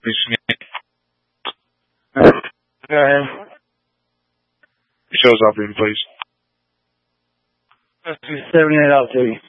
Go ahead. Shows off, please. 78 Off Duty.